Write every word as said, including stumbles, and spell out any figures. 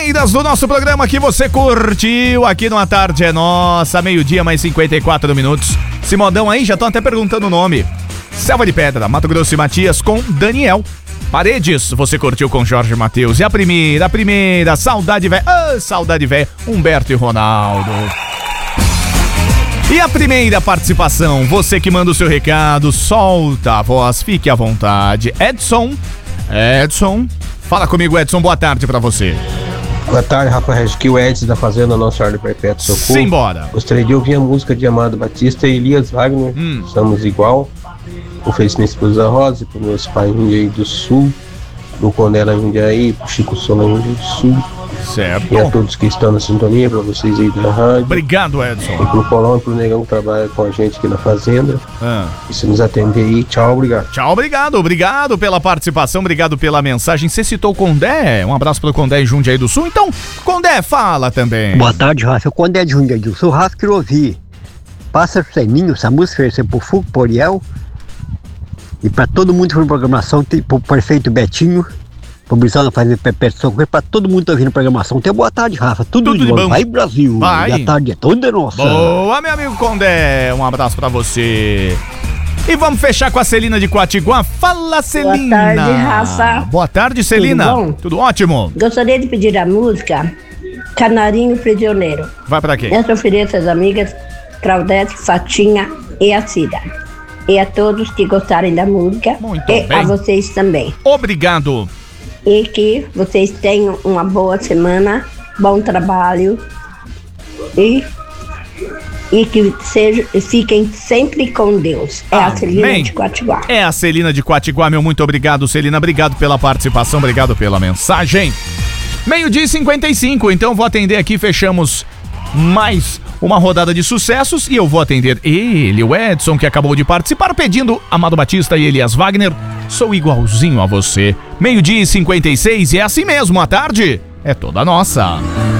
primeiras do nosso programa que você curtiu aqui no A Tarde é Nossa, meio-dia mais cinquenta e quatro minutos. Esse modão aí, já estão até perguntando o nome. Selva de Pedra, Mato Grosso e Matias com Daniel. Paredes, você curtiu com Jorge Mateus. E a primeira, a primeira, Saudade Véia, ah, Saudade Véia, Humberto e Ronaldo. E a primeira participação, você que manda o seu recado, solta a voz, fique à vontade. Edson, Edson, fala comigo, Edson, boa tarde pra você. Boa tarde, Rafael. Aqui o Edson da Fazenda Nossa Senhora do Perpétuo Socorro. Simbora. Gostaria de ouvir a música de Amado Batista e Elias Wagner, hum. Somos Igual. Ofereço minha esposa Rosa, para meus pais em Jundiaí do Sul, no Conela Jundiaí, pro Chico Sola em Jundiaí do Sul. Certo. E a todos que estão na sintonia, para vocês aí da rádio. Obrigado, Edson. E pro Colão e pro Negão que trabalha com a gente aqui na Fazenda. Ah. E se nos atender aí, tchau, obrigado. Tchau, obrigado, obrigado pela participação, obrigado pela mensagem. Você citou o Condé, um abraço pro Condé em Jundiaí do Sul. Então, Condé, fala também. Boa tarde, Rafa. O Condé de Jundiaí do Sul, Rafa, queria ouvir Pássaro Sem Ninho, essa música ofereceu pro Fuco, pro Oriel. E pra todo mundo que foi na programação, tem, pro prefeito Betinho, pro Brisano fazer Perpétuo Socorro, pra todo mundo que tá ouvindo a programação. Então, boa tarde, Rafa. Tudo, Tudo de bom. bom. Vai, Brasil. Vai. E a tarde é toda nossa. Boa, meu amigo Condé. Um abraço pra você. E vamos fechar com a Celina de Quatiguá. Fala, Celina. Boa tarde, Rafa. Boa tarde, Celina. Tudo bom? Tudo ótimo. Gostaria de pedir a música Canarinho Prisioneiro. Vai pra quê? Essa ofereço às amigas Claudete, Fatinha e a Cida. E a todos que gostarem da música. Muito e bem. A vocês também. Obrigado. E que vocês tenham uma boa semana, bom trabalho e, e que seja, fiquem sempre com Deus. É Amém. A Celina de Quatiguá. É a Celina de Quatiguá, meu muito obrigado, Celina. Obrigado pela participação, obrigado pela mensagem. Meio-dia e cinquenta e cinco, então vou atender aqui, fechamos mais uma rodada de sucessos e eu vou atender ele, o Edson, que acabou de participar, pedindo Amado Batista e Elias Wagner. Sou igualzinho a você. Meio-dia e cinquenta e seis e é assim mesmo, a tarde é toda nossa.